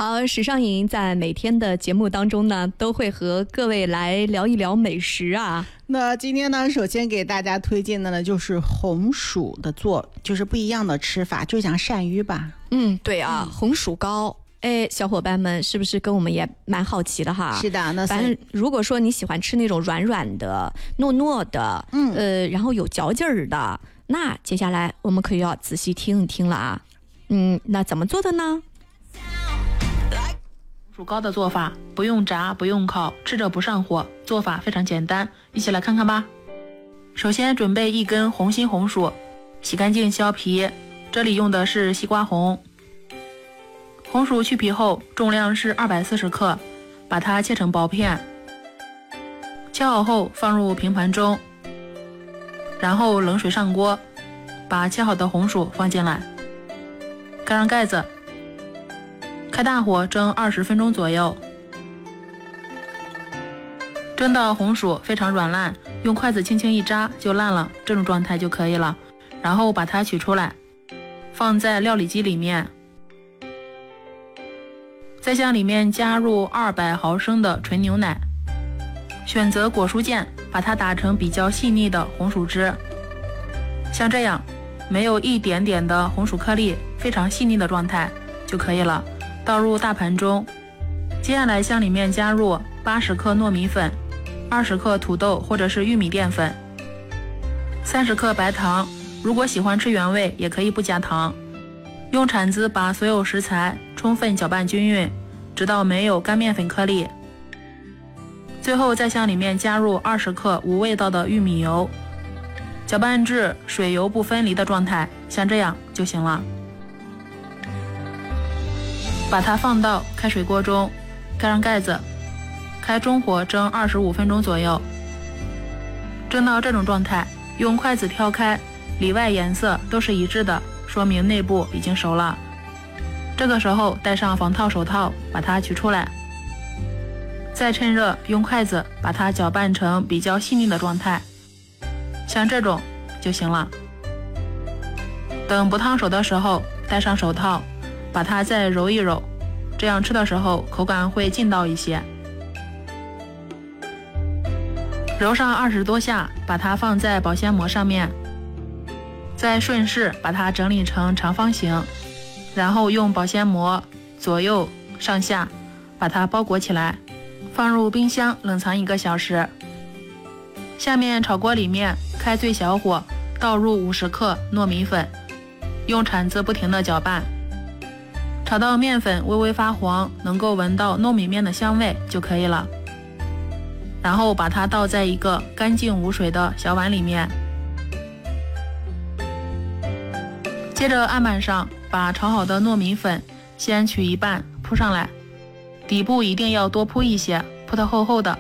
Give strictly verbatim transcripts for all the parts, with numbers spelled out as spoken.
好，时尚营在每天的节目当中呢，都会和各位来聊一聊美食啊。 那今天呢，首先给大家推荐的呢，就是红薯的做，就是不一样的吃法，就讲鳝鱼吧。 嗯，对啊，嗯、红薯糕。哎，小伙伴们是不是跟我们也蛮好奇的哈？ 是的，那反正如果说你喜欢吃那种软软的、糯糯的，嗯，呃，然后有嚼劲儿的，那接下来我们可以要仔细听一听了啊。嗯，那怎么做的呢？ 薯糕的做法不用炸不用烤，吃着不上火，做法非常简单，一起来看看吧。首先准备一根红心红薯，洗干净削皮，这里用的是西瓜红。红薯去皮后重量是二百四十克，把它切成薄片，切好后放入平盘中，然后冷水上锅，把切好的红薯放进来，盖上盖子，开大火蒸二十分钟左右，蒸到红薯非常软烂，用筷子轻轻一扎就烂了，这种状态就可以了。然后把它取出来，放在料理机里面，再向里面加入二百毫升的纯牛奶，选择果蔬键，把它打成比较细腻的红薯汁，像这样没有一点点的红薯颗粒，非常细腻的状态就可以了。倒入大盘中，接下来向里面加入八十克糯米粉，二十克土豆或者是玉米淀粉，三十克白糖，如果喜欢吃原味也可以不加糖。用铲子把所有食材充分搅拌均匀，直到没有干面粉颗粒。最后再向里面加入二十克无味道的玉米油，搅拌至水油不分离的状态，像这样就行了。把它放到开水锅中，盖上盖子，开中火蒸二十五分钟左右。蒸到这种状态，用筷子挑开，里外颜色都是一致的，说明内部已经熟了。这个时候戴上防烫手套，把它取出来，再趁热用筷子把它搅拌成比较细腻的状态，像这种就行了。等不烫手的时候戴上手套，把它再揉一揉，这样吃的时候口感会劲道一些。揉上二十多下，把它放在保鲜膜上面，再顺势把它整理成长方形，然后用保鲜膜左右上下把它包裹起来，放入冰箱冷藏一个小时。下面炒锅里面开最小火，倒入五十克糯米粉，用铲子不停地搅拌，炒到面粉微微发黄，能够闻到糯米面的香味就可以了。然后把它倒在一个干净无水的小碗里面，接着案板上把炒好的糯米粉先取一半铺上来，底部一定要多铺一些，铺得厚厚的。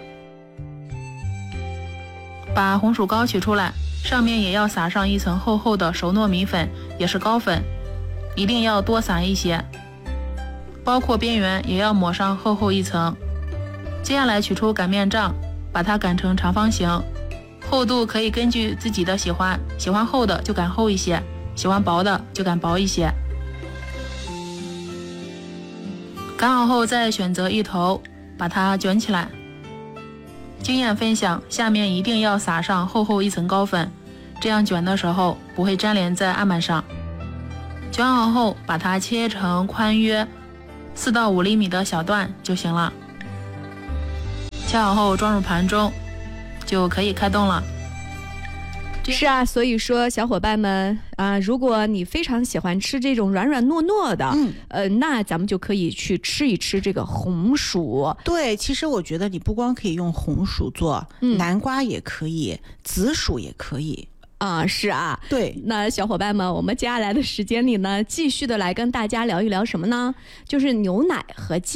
把红薯糕取出来，上面也要撒上一层厚厚的熟糯米粉，也是糕粉，一定要多撒一些，包括边缘也要抹上厚厚一层。接下来取出擀面杖，把它擀成长方形，厚度可以根据自己的喜欢，喜欢厚的就擀厚一些，喜欢薄的就擀薄一些。擀好后再选择一头，把它卷起来。经验分享，下面一定要撒上厚厚一层糕粉，这样卷的时候不会粘连在案板上。卷好后把它切成宽约四到五厘米的小段就行了。切好后装入盘中，就可以开动了。 是啊，所以说小伙伴们啊、呃，如果你非常喜欢吃这种软软糯糯的，嗯，呃，那咱们就可以去吃一吃这个红薯。 对，其实我觉得你不光可以用红薯做，嗯、南瓜也可以，紫薯也可以。 啊，是啊， 对。 那小伙伴们，我们接下来的时间里呢，继续的来跟大家聊一聊什么呢？就是牛奶和鸡蛋。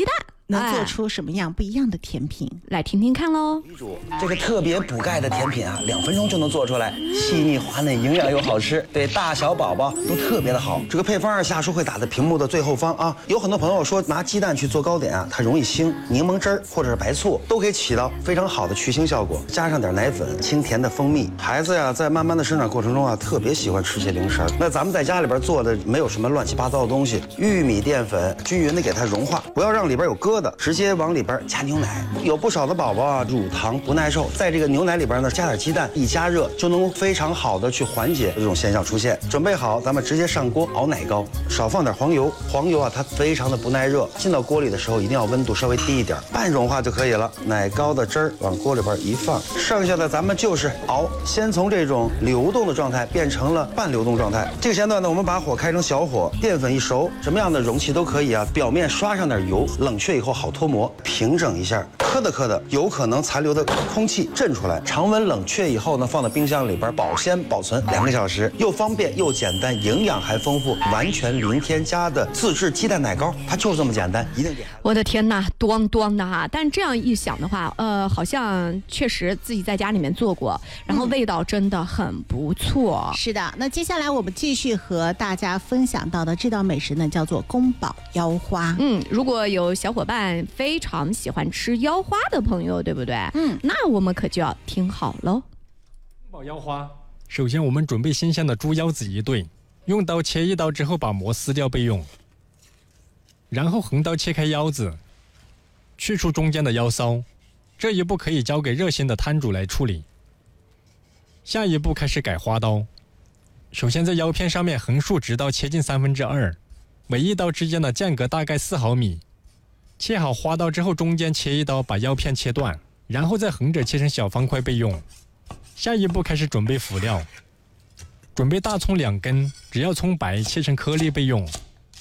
能做出什么样不一样的甜品？ 哎、来听听看喽。 这个特别补钙的甜品啊，两分钟就能做出来，细腻滑嫩，营养又好吃，对大小宝宝都特别的好。这个配方下叔会打在屏幕的最后方啊。有很多朋友说拿鸡蛋去做糕点啊，它容易腥，柠檬汁儿或者是白醋都可以起到非常好的去腥效果。加上点奶粉，清甜的蜂蜜，孩子呀在慢慢的生长过程中啊，特别喜欢吃些零食。那咱们在家里边做的没有什么乱七八糟的东西，玉米淀粉均匀的给它融化，不要让里边有疙瘩，直接往里边加牛奶。有不少的宝宝啊，乳糖不耐受，在这个牛奶里边呢加点鸡蛋，一加热就能非常好的去缓解这种现象出现。准备好，咱们直接上锅熬奶糕，少放点黄油。黄油啊，它非常的不耐热，进到锅里的时候一定要温度稍微低一点，半融化就可以了。奶糕的汁儿往锅里边一放，剩下的咱们就是熬，先从这种流动的状态变成了半流动状态。这个时间段呢，我们把火开成小火，淀粉一熟，什么样的容器都可以啊，表面刷上点油，冷却以后好脱模，平整一下。磕的磕的，有可能残留的空气震出来。常温冷却以后呢，放到冰箱里边保鲜保存两个小时，又方便又简单，营养还丰富，完全零添加的自制鸡蛋奶糕，它就是这么简单，一定点。 我的天哪，咣咣的哈！但这样一想的话，呃，好像确实自己在家里面做过，然后味道真的很不错。 嗯、是的，那接下来我们继续和大家分享到的这道美食呢，叫做宫保腰花。 嗯，如果有小伙伴非常喜欢吃腰花的朋友，对不对？嗯，那我们可就要听好喽。 宫保腰花，首先我们准备新鲜的猪腰子一对，用刀切一刀之后把膜撕掉备用。然后横刀切开腰子，去除中间的腰骚，这一步可以交给热心的摊主来处理。下一步开始改花刀，首先在腰片上面横竖直刀切进三分之二，每一刀之间的间隔大概四毫米。切好花刀之后，中间切一刀把腰片切断，然后再横着切成小方块备用。下一步开始准备辅料，准备大葱两根，只要葱白切成颗粒备用。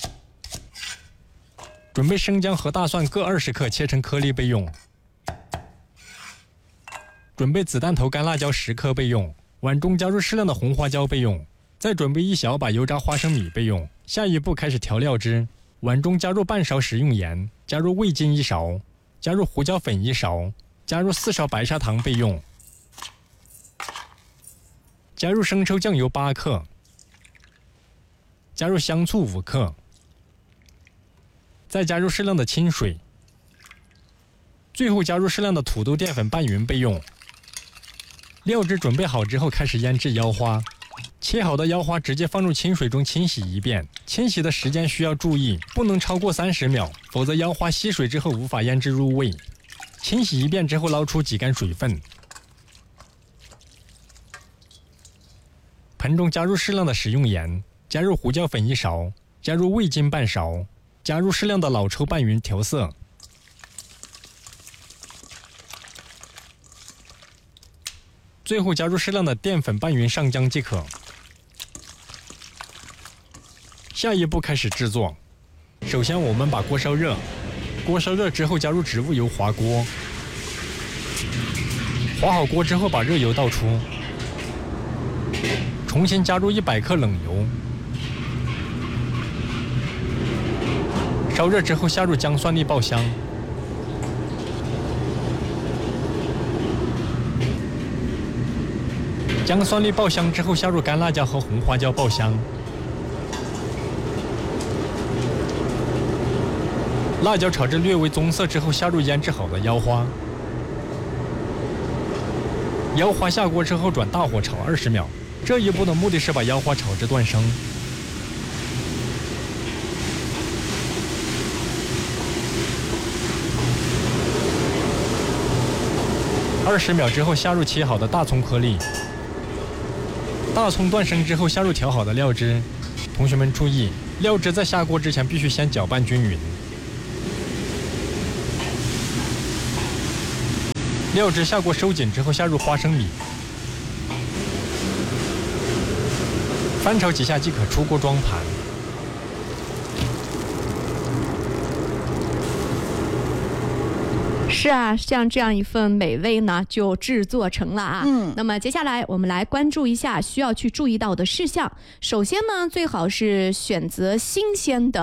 准备生姜和大蒜各二十克，切成颗粒备用。准备子弹头干辣椒十克备用。碗中加入适量的红花椒备用。再准备一小把油炸花生米备用。下一步开始调料汁，碗中加入半勺食用盐，加入味精一勺，加入胡椒粉一勺，加入四勺白砂糖备用。加入生抽酱油八克，加入香醋五克。再加入适量的清水，最后加入适量的土豆淀粉拌匀备用。料汁准备好之后，开始腌制腰花。切好的腰花直接放入清水中清洗一遍，清洗的时间需要注意，不能超过三十秒，否则腰花吸水之后无法腌制入味。清洗一遍之后，捞出挤干水分。盆中加入适量的食用盐，加入胡椒粉一勺，加入味精半勺。加入适量的老抽拌匀调色，最后加入适量的淀粉拌匀上浆即可。下一步开始制作，首先我们把锅烧热，锅烧热之后加入植物油滑锅，滑好锅之后把热油倒出，重新加入一百克冷油。烧热之后下入姜蒜粒爆香，姜蒜粒爆香之后下入干辣椒和红花椒爆香，辣椒炒至略微棕色之后下入腌制好的腰花，腰花下锅之后转大火炒二十秒，这一步的目的是把腰花炒至断生。二十秒之后下入切好的大葱颗粒，大葱断生之后下入调好的料汁。同学们注意，料汁在下锅之前必须先搅拌均匀。料汁下锅收紧之后下入花生米，翻炒几下即可出锅装盘。 是啊，像这样一份美味呢，就制作成了啊。嗯，那么接下来我们来关注一下需要去注意到的事项。首先呢，最好是选择新鲜的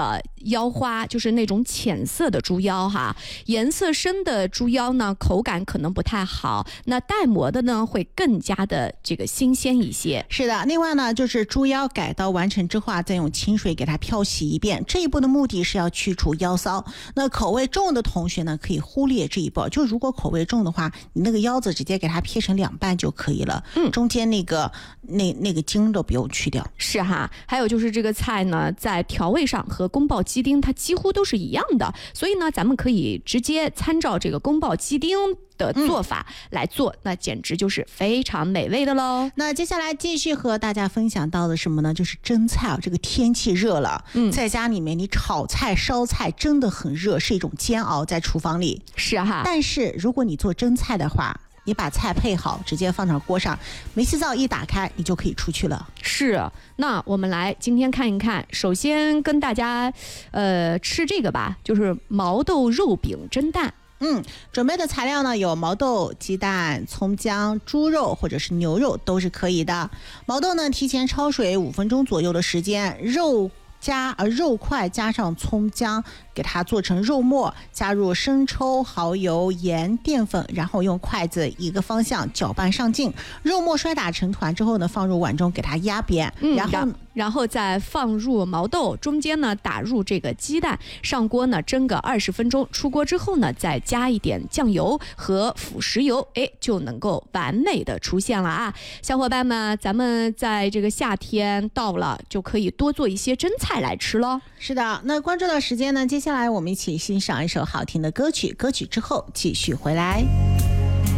腰花，就是那种浅色的猪腰哈。颜色深的猪腰呢，口感可能不太好，那带膜的呢会更加的这个新鲜一些。 是的，另外呢，就是猪腰改刀完成之后啊，再用清水给它漂洗一遍。这一步的目的是要去除腰骚。那口味重的同学呢，可以忽略这一步。就如果口味重的话，你那个腰子直接给它撇成两半就可以了。嗯，中间那个那那个筋都不用去掉。 是哈，还有就是这个菜呢，在调味上和宫保鸡丁它几乎都是一样的，所以呢，咱们可以直接参照这个宫保鸡丁的做法来做、嗯、那简直就是非常美味的喽。 那接下来继续和大家分享到的什么呢？就是蒸菜啊，这个天气热了，嗯，在家里面你炒菜烧菜真的很热，是一种煎熬在厨房里。 是哈， 但是如果你做蒸菜的话，你把菜配好，直接放到锅上，煤气灶一打开，你就可以出去了。 是，那我们来今天看一看，首先跟大家呃吃这个吧，就是毛豆肉饼蒸蛋。 嗯，准备的材料呢有毛豆、鸡蛋、葱姜、猪肉或者是牛肉都是可以的。毛豆呢提前焯水五分钟左右的时间，肉加呃肉块加上葱姜，给它做成肉末，加入生抽、蚝油、盐、淀粉，然后用筷子一个方向搅拌上劲。肉末摔打成团之后呢，放入碗中给它压扁， 嗯、 然后然后再放入毛豆，中间呢打入这个鸡蛋，上锅呢蒸个二十分钟。出锅之后呢，再加一点酱油和腐食油，哎，就能够完美的出现了啊！小伙伴们，咱们在这个夏天到了，就可以多做一些蒸菜来吃咯。 是的，那关注到时间呢，接下来我们一起欣赏一首好听的歌曲，歌曲之后继续回来。